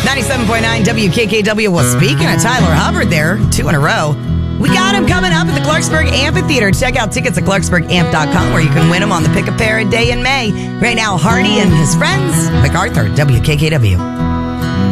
97.9 WKKW. Well, speaking of Tyler Hubbard there, 2 in a row. We got him coming up at the Clarksburg Amphitheater. Check out tickets at clarksburgamp.com where you can win them on the Pick a Parade Day in May. Right now, Hardy and his friends, MacArthur, WKKW.